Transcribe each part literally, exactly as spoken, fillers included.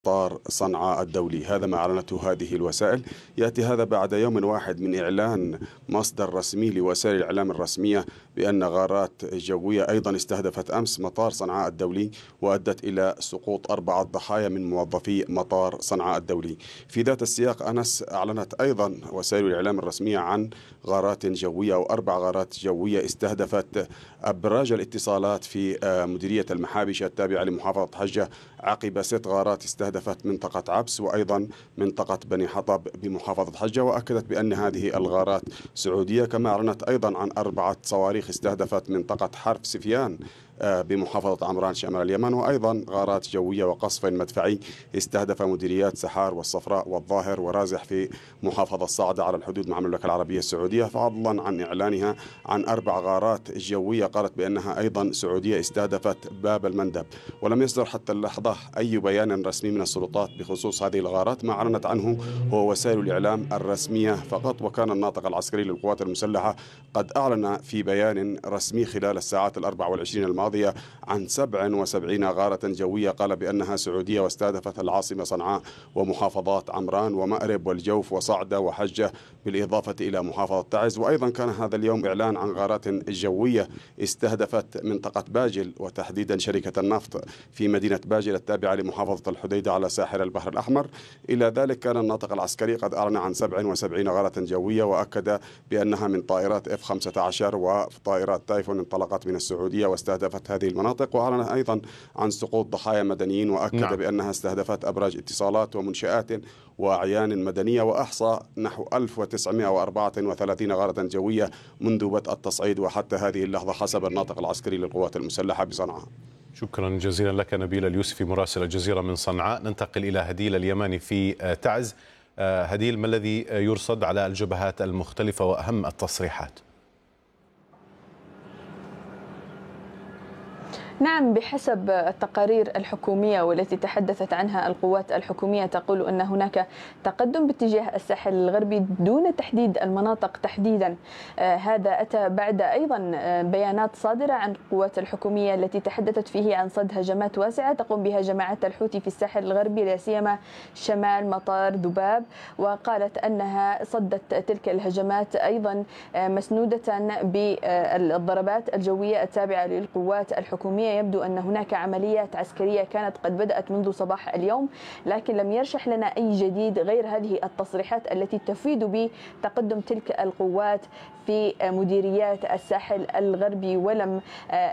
مطار صنعاء الدولي. هذا ما أعلنته هذه الوسائل. يأتي هذا بعد يوم واحد من إعلان مصدر رسمي لوسائل الإعلام الرسمية بأن غارات جوية أيضا استهدفت أمس مطار صنعاء الدولي وأدت إلى سقوط أربعة ضحايا من موظفي مطار صنعاء الدولي. في ذات السياق أنس أعلنت أيضا وسائل الإعلام الرسمية عن غارات جوية أو أربع غارات جوية استهدفت أبراج الاتصالات في مديرية المحابش التابعة لمحافظة حجة عقب ست غارات استهدفت منطقة عبس وأيضا منطقة بني حطب بمحافظة حجة، وأكدت بأن هذه الغارات سعودية. كما أعلنت أيضا عن أربعة صواريخ استهدفت منطقة حرف سفيان بمحافظة عمران شمال اليمن، وأيضا غارات جوية وقصف مدفعي استهدف مديريات سحار والصفراء والظاهر ورازح في محافظة صعدة على الحدود مع المملكة العربية السعودية، فضلا عن إعلانها عن أربع غارات جوية قالت بأنها أيضا سعودية استهدفت باب المندب. ولم يصدر حتى اللحظة أي بيان رسمي من السلطات بخصوص هذه الغارات. ما أعلنت عنه هو وسائل الإعلام الرسمية فقط، وكان الناطق العسكري للقوات المسلحة قد أعلن في بيان رسمي خلال الساعات الأربع والعشرين الماضية عن سبع وسبعين غارة جوية قال بأنها سعودية واستهدفت العاصمة صنعاء ومحافظات عمران ومأرب والجوف وصعدة وحجة بالإضافة إلى محافظة تعز. وأيضا كان هذا اليوم إعلان عن غارات جوية استهدفت منطقة باجل وتحديدا شركة النفط في مدينة باجل التابعة لمحافظة الحديدة على ساحل البحر الأحمر. إلى ذلك كان الناطق العسكري قد أعلن عن سبع وسبعين غارة جوية وأكد بأنها من طائرات إف خمسة عشر وطائرات تايفون انطلقت من السعودية واستهدفت هذه المناطق. وأعلن أيضا عن سقوط ضحايا مدنيين وأكد نعم. بأنها استهدفت أبراج اتصالات ومنشآت وأعيان مدنية، وأحصى نحو ألف وتسعمائة وأربعة وثلاثين غارة جوية منذ بدء التصعيد وحتى هذه اللحظة حسب الناطق العسكري للقوات المسلحة بصنعاء. شكرا جزيلا لك نبيل اليوسفي مراسل الجزيرة من صنعاء. ننتقل إلى هديل اليماني في تعز. هديل، ما الذي يرصد على الجبهات المختلفة وأهم التصريحات؟ نعم، بحسب التقارير الحكومية والتي تحدثت عنها القوات الحكومية تقول أن هناك تقدم باتجاه الساحل الغربي دون تحديد المناطق تحديدا. آه هذا أتى بعد أيضا بيانات صادرة عن القوات الحكومية التي تحدثت فيه عن صد هجمات واسعة تقوم بها جماعات الحوثي في الساحل الغربي لا سيما شمال مطار ذباب، وقالت أنها صدت تلك الهجمات أيضا مسنودة بالضربات الجوية التابعة للقوات الحكومية. يبدو أن هناك عمليات عسكرية كانت قد بدأت منذ صباح اليوم، لكن لم يرشح لنا أي جديد غير هذه التصريحات التي تفيد بتقدم تلك القوات في مديريات الساحل الغربي، ولم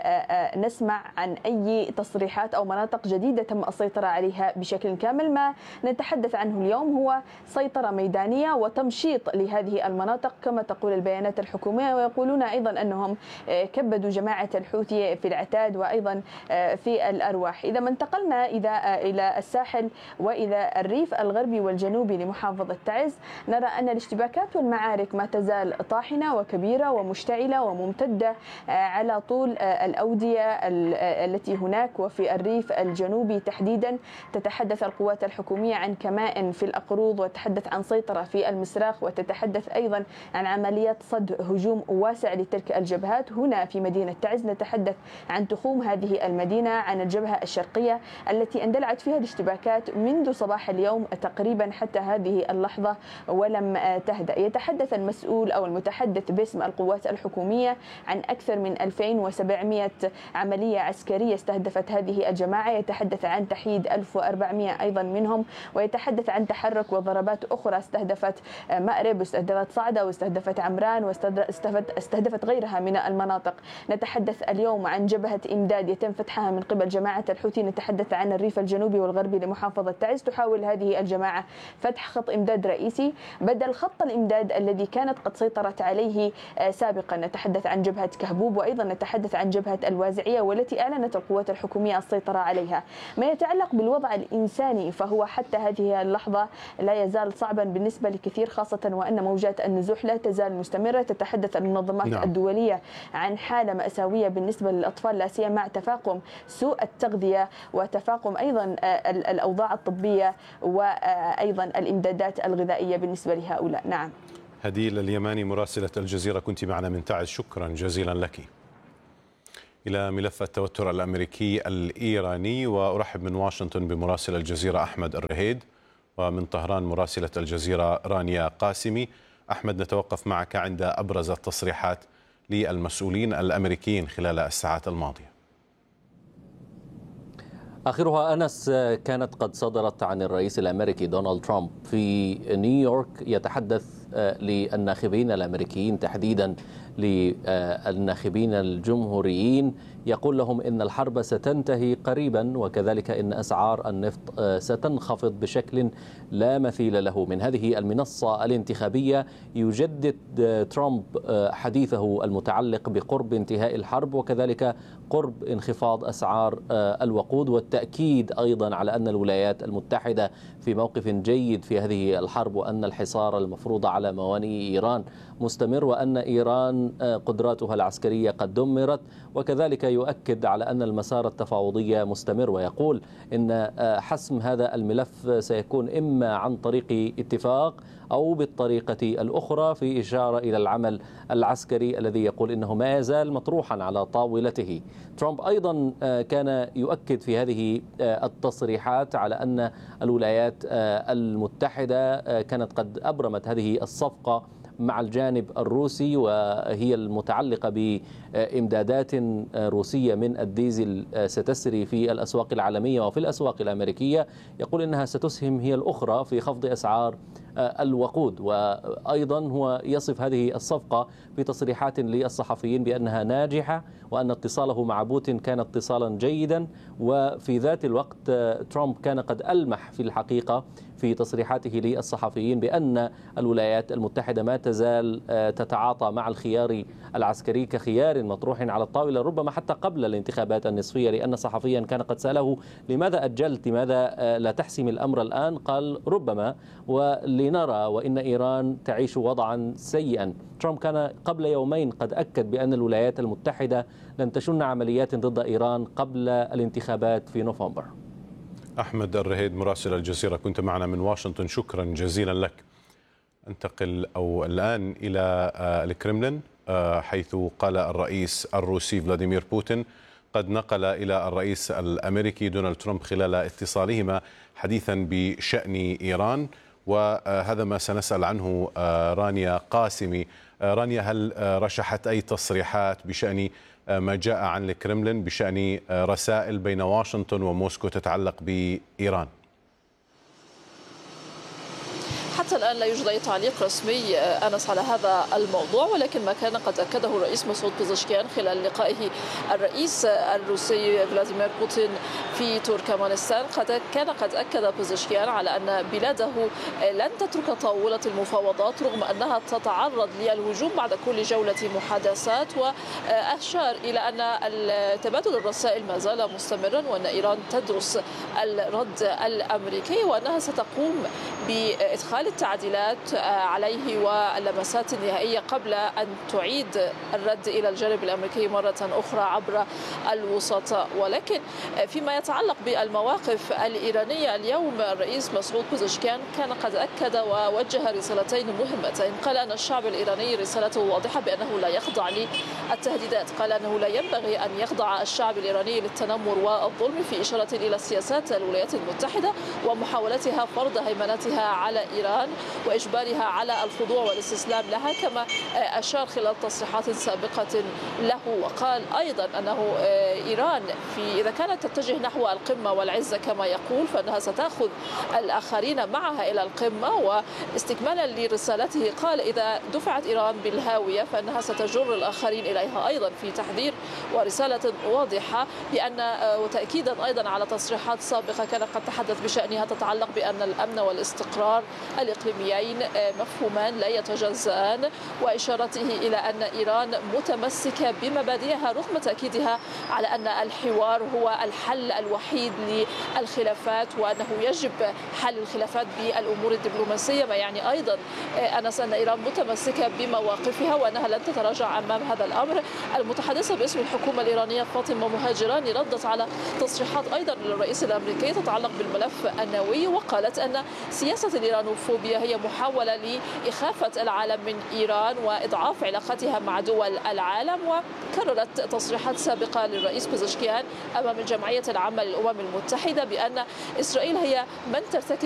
نسمع عن أي تصريحات أو مناطق جديدة تم السيطرة عليها بشكل كامل. ما نتحدث عنه اليوم هو سيطرة ميدانية وتمشيط لهذه المناطق كما تقول البيانات الحكومية، ويقولون أيضا أنهم كبدوا جماعة الحوثي في العتاد وأيضا في الأرواح. إذا ما انتقلنا إذا إلى الساحل وإلى الريف الغربي والجنوبي لمحافظة تعز، نرى أن الاشتباكات والمعارك ما تزال طاحنة وكبيرة ومشتعلة وممتدة على طول الأودية التي هناك. وفي الريف الجنوبي تحديدا تتحدث القوات الحكومية عن كمائن في الأقروض، وتتحدث عن سيطرة في المسراخ، وتتحدث أيضا عن عمليات صد هجوم واسع لتلك الجبهات. هنا في مدينة تعز نتحدث عن تخوم هذه المدينة، عن الجبهة الشرقية التي اندلعت فيها الاشتباكات منذ صباح اليوم تقريبا حتى هذه اللحظة ولم تهدأ. يتحدث المسؤول أو المتحدث باسم القوات الحكومية عن أكثر من ألفين وسبعمائة عملية عسكرية استهدفت هذه الجماعة، يتحدث عن تحييد ألف وأربعمائة أيضا منهم، ويتحدث عن تحرك وضربات أخرى استهدفت مأرب واستهدفت صعدة واستهدفت عمران واستهدفت استهدفت غيرها من المناطق. نتحدث اليوم عن جبهة إمداد يتم فتحها من قبل جماعة الحوثي. نتحدث عن الريف الجنوبي والغربي لمحافظة تعز. تحاول هذه الجماعة فتح خط إمداد رئيسي بدل خط الإمداد الذي كانت قد سيطرت عليه سابقا. نتحدث عن جبهة كهبوب وأيضا نتحدث عن جبهة الوازعية والتي أعلنت القوات الحكومية السيطرة عليها. ما يتعلق بالوضع الإنساني فهو حتى هذه اللحظة لا يزال صعبا بالنسبة لكثير، خاصة وأن موجات النزوح لا تزال مستمرة. تتحدث المنظمات نعم. الدولية عن حالة مأساوية بالنسبة للأطفال لا سيما مع تفاقم سوء التغذية وتفاقم أيضا الأوضاع الطبية وأيضا الإمدادات الغذائية بالنسبة لهؤلاء. نعم. هديل اليماني مراسلة الجزيرة كنت معنا من تعز، شكرا جزيلا لك. إلى ملف التوتر الأمريكي الإيراني، وأرحب من واشنطن بمراسل الجزيرة أحمد الرهيد، ومن طهران مراسلة الجزيرة رانيا قاسمي. أحمد، نتوقف معك عند أبرز التصريحات للمسؤولين الأمريكيين خلال الساعات الماضية. آخرها أنس كانت قد صدرت عن الرئيس الأمريكي دونالد ترامب في نيويورك، يتحدث للناخبين الأمريكيين تحديدا للناخبين الجمهوريين، يقول لهم إن الحرب ستنتهي قريبا، وكذلك إن أسعار النفط ستنخفض بشكل لا مثيل له. من هذه المنصة الانتخابية يجدد ترامب حديثه المتعلق بقرب انتهاء الحرب، وكذلك قرب انخفاض أسعار الوقود، والتأكيد أيضا على أن الولايات المتحدة في موقف جيد في هذه الحرب، وأن الحصار المفروض على موانئ إيران مستمر، وأن إيران قدراتها العسكرية قد دمرت، وكذلك يؤكد على أن المسار التفاوضي مستمر، ويقول إن حسم هذا الملف سيكون إما عن طريق اتفاق أو بالطريقة الأخرى، في إشارة إلى العمل العسكري الذي يقول إنه ما يزال مطروحا على طاولته. ترامب أيضا كان يؤكد في هذه التصريحات على أن الولايات المتحدة كانت قد أبرمت هذه الصفقة مع الجانب الروسي، وهي المتعلقة بإمدادات روسية من الديزل ستسري في الأسواق العالمية وفي الأسواق الأمريكية. يقول إنها ستسهم هي الأخرى في خفض أسعار الوقود، وأيضا هو يصف هذه الصفقة في تصريحات للصحفيين بأنها ناجحة، وأن اتصاله مع بوتين كان اتصالا جيدا. وفي ذات الوقت ترامب كان قد ألمح في الحقيقة في تصريحاته للصحفيين بأن الولايات المتحدة ما تزال تتعاطى مع الخيار العسكري كخيار مطروح على الطاولة، ربما حتى قبل الانتخابات النصفية، لأن صحفيا كان قد سأله لماذا أجلت، لماذا لا تحسم الأمر الآن؟ قال ربما ولنرى، وإن إيران تعيش وضعا سيئا. ترامب كان قبل يومين قد أكد بأن الولايات المتحدة لن تشن عمليات ضد إيران قبل الانتخابات في نوفمبر. أحمد الرهيد مراسل الجزيرة، كنت معنا من واشنطن، شكرا جزيلا لك. انتقل أو الآن إلى الكرملين، حيث قال الرئيس الروسي فلاديمير بوتين قد نقل إلى الرئيس الأمريكي دونالد ترامب خلال اتصالهما حديثا بشأن إيران، وهذا ما سنسأل عنه رانيا قاسمي. رانيا، هل رشحت أي تصريحات بشأن ما جاء عن الكرملين بشأن رسائل بين واشنطن وموسكو تتعلق بإيران؟ حتى الآن لا يوجد أي تعليق رسمي أنس على هذا الموضوع، ولكن ما كان قد أكده الرئيس مسعود بيزشكيان خلال لقائه الرئيس الروسي فلاديمير بوتين في تركمانستان، قد كان قد أكد بيزشكيان على أن بلاده لن تترك طاولة المفاوضات رغم أنها تتعرض للهجوم بعد كل جولة محادثات، وأشار إلى أن تبادل الرسائل ما زال مستمرا، وأن إيران تدرس الرد الأمريكي، وأنها ستقوم بإدخال التعديلات عليه واللمسات النهائية قبل أن تعيد الرد إلى الجانب الأمريكي مرة أخرى عبر الوسطاء. ولكن فيما يتعلق بالمواقف الإيرانية، اليوم الرئيس مسعود بيزشكيان كان قد أكد ووجه رسالتين مهمتين. قال أن الشعب الإيراني رسالته واضحة بأنه لا يخضع للتهديدات، قال أنه لا ينبغي أن يخضع الشعب الإيراني للتنمر والظلم، في إشارة إلى سياسات الولايات المتحدة ومحاولتها فرض هيمنتها على إيران وإجبارها على الخضوع والاستسلام لها، كما أشار خلال تصريحات سابقة له. وقال أيضا أنه إيران في إذا كانت تتجه نحو القمة والعزة كما يقول، فإنها ستأخذ الآخرين معها إلى القمة. واستكمالا لرسالته قال إذا دفعت إيران بالهاوية فإنها ستجر الآخرين إليها، أيضا في تحذير ورسالة واضحة بأن وتأكيدا أيضا على تصريحات سابقة كان قد تحدث بشأنها تتعلق بأن الأمن والاستقرار الإقليميين مفهومان لا يتجزأان، وإشارته إلى أن إيران متمسكة بمبادئها رغم تأكيدها على أن الحوار هو الحل الوحيد للخلافات، وأنه يجب حل الخلافات بالأمور الدبلوماسية، ما يعني أيضا أنس أن إيران متمسكة بمواقفها وأنها لن تتراجع أمام هذا الأمر. المتحدثة باسم الحكومة الإيرانية فاطمة مهاجراني ردت على تصريحات أيضا للرئيس الأمريكي تتعلق بالملف النووي، وقالت أن سياسة الإيرانوفوبية الجنوبية هي محاولة لإخافة العالم من إيران وإضعاف علاقتها مع دول العالم. وكررت تصريحات سابقة للرئيس بيزشكيان أمام الجمعية العامة للأمم المتحدة بأن إسرائيل هي من ترتكب